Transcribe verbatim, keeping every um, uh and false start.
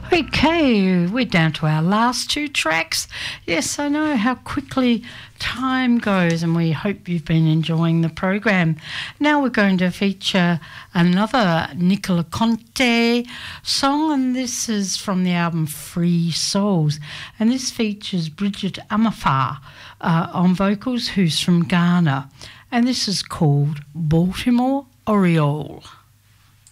Okay, we're down to our last two tracks. Yes, I know how quickly time goes, and we hope you've been enjoying the program. Now we're going to feature another Nicola Conte song, and this is from the album Free Souls, and this features Bridget Amafa uh, on vocals, who's from Ghana, and this is called Baltimore Oriole.